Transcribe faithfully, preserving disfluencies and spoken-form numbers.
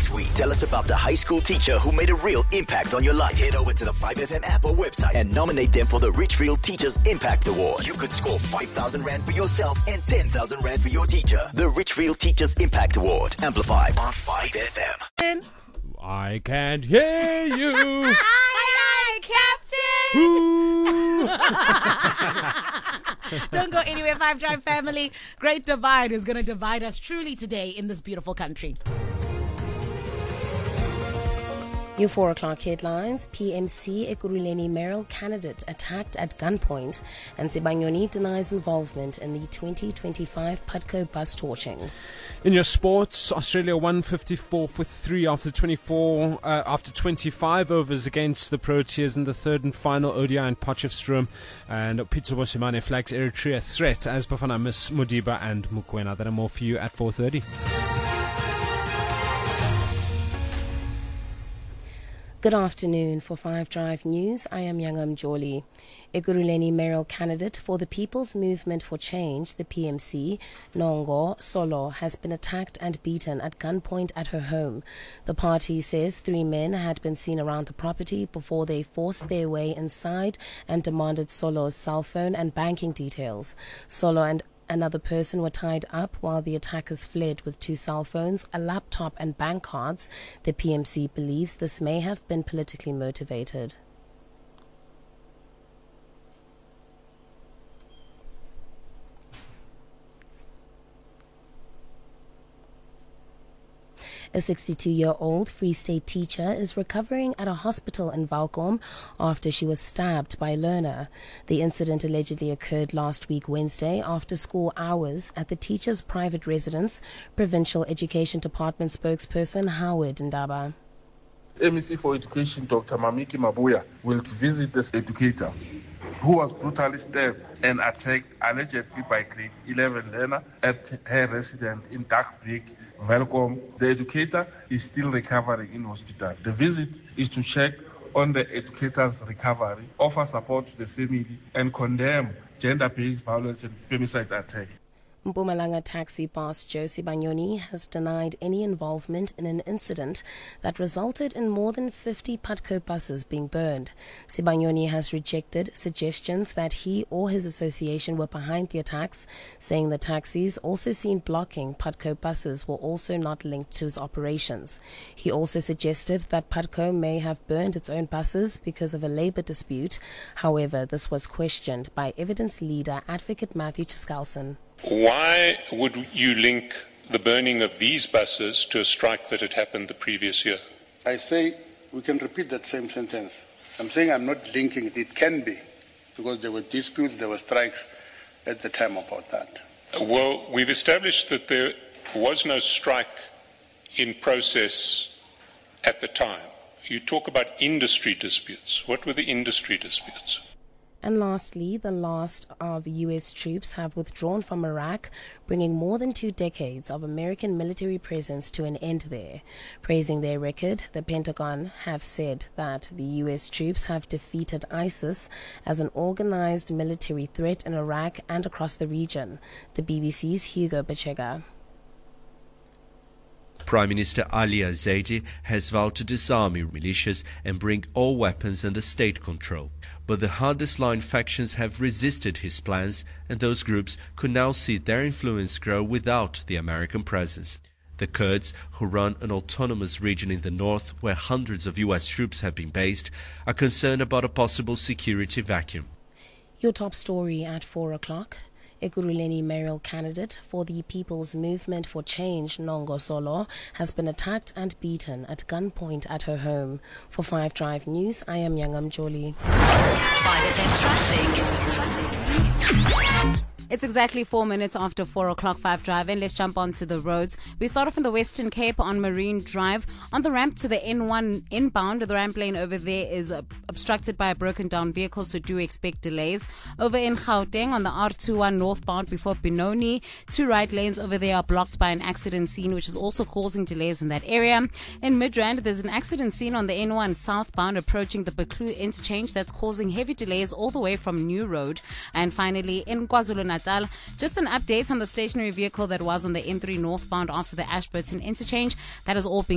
next week. Tell us about the high school teacher who made a real impact on your life. Head over to the five F M app or website and nominate them for the Richfield Teachers Impact Award. You could score five thousand rand for yourself and ten thousand rand for your teacher. The Richfield Teachers Impact Award. Amplified on five F M. I can't hear you. Aye, aye, Captain. Don't go anywhere, Five Drive family. Great Divide is going to divide us truly today in this beautiful country. Your four o'clock headlines. P M C Ekurhuleni mayoral candidate attacked at gunpoint, and Sibanyoni denies involvement in the twenty twenty-five Putco bus torching. In your sports, Australia won fifty-four for three after twenty-four, uh, after twenty-five overs against the Proteas in the third and final O D I in Potchefstroom. And Pitso Mosimane flags Eritrea threat as Bafana miss Modiba and Mukwena. That are more for you at four thirty. Good afternoon. For Five Drive News, I am Yangam Joli. Ekurhuleni mayoral candidate for the People's Movement for Change, the P M C, Nongo Solo, has been attacked and beaten at gunpoint at her home. The party says three men had been seen around the property before they forced their way inside and demanded Solo's cell phone and banking details. Solo and another person were tied up while the attackers fled with two cell phones, a laptop and bank cards. The P M C believes this may have been politically motivated. A sixty-two-year-old Free State teacher is recovering at a hospital in Valkom after she was stabbed by a learner. The incident allegedly occurred last week Wednesday after school hours at the teacher's private residence, Provincial Education Department spokesperson Howard Ndaba. M E C for Education Doctor Mamiki Mabuya will visit this educator who was brutally stabbed and attacked allegedly by grade eleven learner at her residence in Dark Brick, Welcome. The educator is still recovering in hospital. The visit is to check on the educator's recovery, offer support to the family, and condemn gender-based violence and femicide attack. Mpumalanga taxi boss Joe Sibanyoni has denied any involvement in an incident that resulted in more than fifty Putco buses being burned. Sibanyoni has rejected suggestions that he or his association were behind the attacks, saying the taxis also seen blocking Putco buses were also not linked to his operations. He also suggested that Putco may have burned its own buses because of a labor dispute. However, this was questioned by evidence leader Advocate Matthew Chiskalson. Why would you link the burning of these buses to a strike that had happened the previous year? I say we can repeat that same sentence. I'm saying I'm not linking it. It can be, because there were disputes, there were strikes at the time about that. Well, we've established that there was no strike in process at the time. You talk about industry disputes. What were the industry disputes? And lastly, the last of U S troops have withdrawn from Iraq, bringing more than two decades of American military presence to an end there. Praising their record, the Pentagon have said that the U S troops have defeated ISIS as an organized military threat in Iraq and across the region. The B B C's Hugo Bachega. Prime Minister Ali Zaidi has vowed to disarm militias and bring all weapons under state control. But the hardest line factions have resisted his plans, and those groups could now see their influence grow without the American presence. The Kurds, who run an autonomous region in the north where hundreds of U S troops have been based, are concerned about a possible security vacuum. Your top story at four o'clock. Ekurhuleni mayoral candidate for the People's Movement for Change, Nongo Solo, has been attacked and beaten at gunpoint at her home. For Five Drive News, I am Yangam Joli. five F M traffic. It's exactly four minutes after four o'clock, Five Drive, and let's jump onto the roads. We start off in the Western Cape on Marine Drive. On the ramp to the N one inbound, the ramp lane over there is uh, obstructed by a broken down vehicle, so do expect delays. Over in Gauteng on the R twenty-one northbound before Benoni, two right lanes over there are blocked by an accident scene, which is also causing delays in that area. In Midrand, there's an accident scene on the N one southbound approaching the Baklu interchange that's causing heavy delays all the way from New Road. And finally, in KwaZulu-Natal, just an update on the stationary vehicle that was on the N three northbound after the Ashburton interchange. That has all been